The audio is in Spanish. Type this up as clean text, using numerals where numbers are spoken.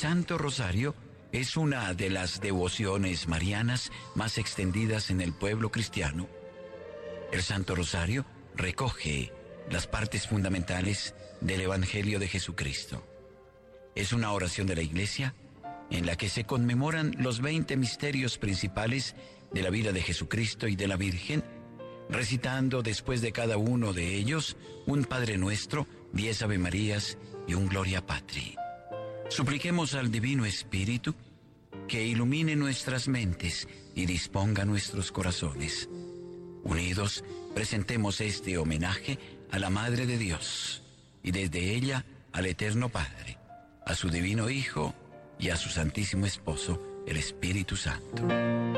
Santo Rosario es una de las devociones marianas más extendidas en el pueblo cristiano. El Santo Rosario recoge las partes fundamentales del Evangelio de Jesucristo. Es una oración de la Iglesia en la que se conmemoran los 20 misterios principales de la vida de Jesucristo y de la Virgen, recitando después de cada uno de ellos un Padre Nuestro, 10 Ave Marías y un Gloria Patri. Supliquemos al Divino Espíritu que ilumine nuestras mentes y disponga nuestros corazones. Unidos, presentemos este homenaje a la Madre de Dios y desde ella al Eterno Padre, a su Divino Hijo y a su Santísimo Esposo, el Espíritu Santo.